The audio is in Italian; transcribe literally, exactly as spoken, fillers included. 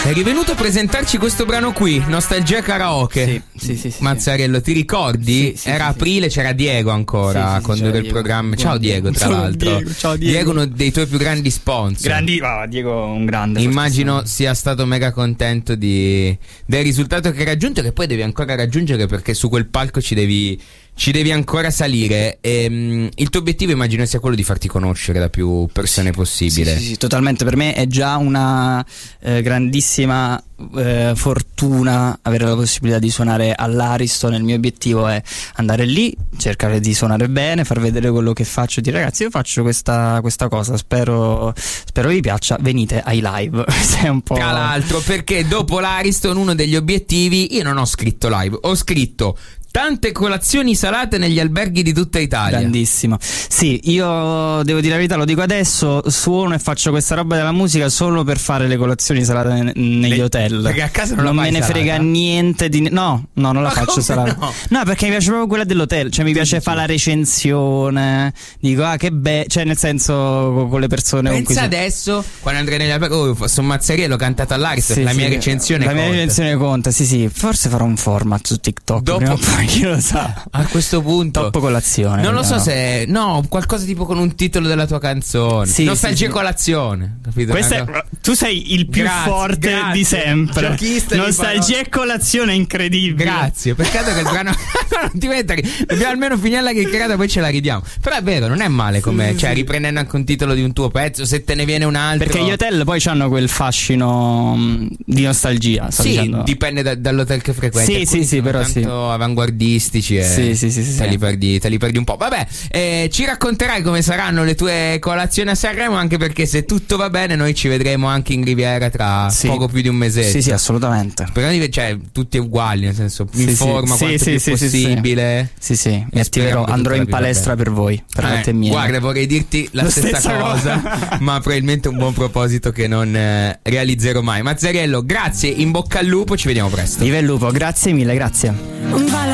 È rivenuto a presentarci questo brano qui, Nostalgia Karaoke. Sì, sì, sì, sì. Mazzarello, ti ricordi? Sì, sì, Era sì, aprile, sì. c'era Diego ancora Sì, sì, a sì, condurre il Diego. programma. Ciao Diego, tra Ciao, l'altro. Diego, ciao, Diego. Diego, uno dei tuoi più grandi sponsor. Grandi, oh, Diego un grande. Immagino sia stato mega contento di, del risultato che hai raggiunto, che poi devi ancora raggiungere, perché su quel palco ci devi, ci devi ancora salire. E, um, il tuo obiettivo immagino sia quello di farti conoscere da più persone sì, possibile. Sì, sì, sì, totalmente. Per me è già una eh, grandissima eh, fortuna avere la possibilità di suonare all'Ariston. Il mio obiettivo è andare lì, cercare di suonare bene, far vedere quello che faccio, dire ragazzi io faccio questa, questa cosa, spero, spero vi piaccia, venite ai live. Sei un po'... Tra l'altro, perché dopo l'Ariston uno degli obiettivi, io non ho scritto live, ho scritto tante colazioni salate negli alberghi di tutta Italia. Grandissimo. Sì, io devo dire la verità, lo dico adesso, suono e faccio questa roba della musica solo per fare le colazioni salate ne- negli Le- hotel. Perché a casa non, non la me fai ne salata? frega niente di... No, no, non la Ma faccio come salata. no? No, perché mi piace proprio quella dell'hotel. Cioè mi piace fare la recensione. Dico, ah che bello. Cioè nel senso con le persone con cui Pensa si- adesso, quando andrei negli alberghi, oh, sono Mazzariello, ho cantato all'Ariston, Sì, la sì, mia recensione La mia conta. recensione conta, sì sì. Forse farò un format su TikTok. Dopo- Prima o poi, chi lo sa. A questo punto Top colazione. non lo so no. se no, qualcosa tipo con un titolo della tua canzone. Sì, Nostalgia sì, sì. colazione, capito? Questa Una è, tu sei il più Grazie, forte grazie. di sempre. Giochista di Nostalgia e colazione incredibile. Grazie, peccato che il brano non ti metta che dobbiamo almeno finire la chiacchierata, poi ce la ridiamo. Però è vero, non è male come, Sì, cioè sì. riprendendo anche un titolo di un tuo pezzo, se te ne viene un altro. Perché gli hotel poi hanno quel fascino mh, di nostalgia. sto Sì, dicendo. dipende da- dall'hotel che frequenti. Sì, Alcuni sì, sì, sono però tanto sì. avanguardistici e Sì, sì, sì, sì, te, sì. li perdi, te li perdi un po'. Vabbè, eh, ci racconterai come saranno le tue colazioni a Sanremo, anche perché se tutto va bene noi ci vedremo anche in Riviera tra Sì. poco più di un mesetto. Sì, sì, assolutamente. Però, cioè, tutti uguali, nel senso, mi Sì, informa sì, quanto sì, più sì, sì, possibile. Sì, sì, mi E attiverò, speriamo che andrò tutto in vada palestra bene. per voi, per Eh, latte e miele. guarda, vorrei dirti la, La stessa, stessa cosa, cosa. ma probabilmente un buon proposito che non eh, realizzerò mai. Mazzariello, grazie, in bocca al lupo, ci vediamo presto. Viva il lupo, grazie mille, grazie. Non vale